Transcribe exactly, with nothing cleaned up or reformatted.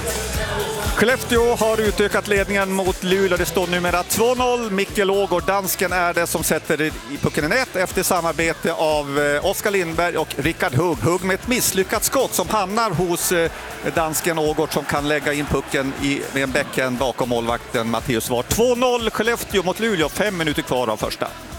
Skellefteå har utökat ledningen mot Luleå. Det står numera två noll. Mikkel Ågård, dansken, är det som sätter i pucken i nät efter samarbete av Oskar Lindberg och Rickard Hugg. Hugg med ett misslyckat skott som hamnar hos dansken Ågård som kan lägga in pucken i, med en backhand bakom målvakten Matteus Ward. två noll Skellefteå mot Luleå, fem minuter kvar av första.